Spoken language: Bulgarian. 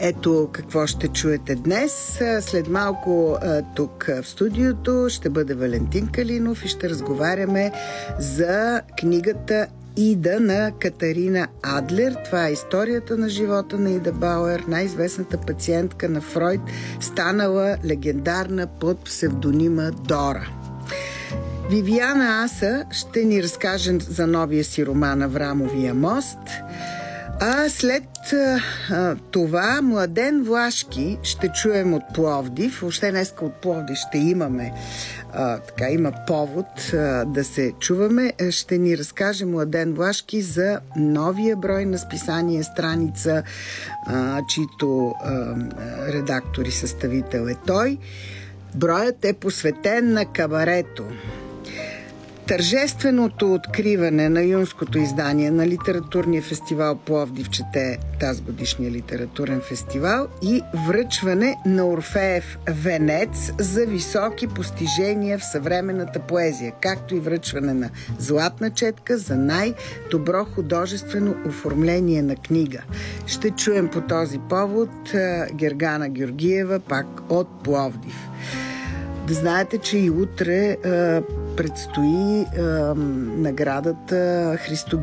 Ето какво ще чуете днес. След малко тук в студиото ще бъде Валентин Калинов и ще разговаряме за книгата Ида на Катарина Адлер. Това е историята на живота на Ида Бауер, най-известната пациентка на Фройд, станала легендарна под псевдонима Дора. Вивиана Аса ще ни разкаже за новия си роман Аврамовия мост. А след това Младен Влашки ще чуем от Пловдив. Въобще днеска от Пловдив ще имаме има повод да се чуваме. Ще ни разкаже Младен Влашки за новия брой на списание Страница, чийто редактор и съставител е той. Броят е посветен на кабарето. Тържественото откриване на юнското издание на литературния фестивал Пловдив чете тази годишния литературен фестивал и връчване на Орфеев венец за високи постижения в съвременната поезия, както и връчване на Златна четка за най-добро художествено оформление на книга. Ще чуем по този повод Гергана Георгиева пак от Пловдив. Да знаете, че и утре предстои наградата Христо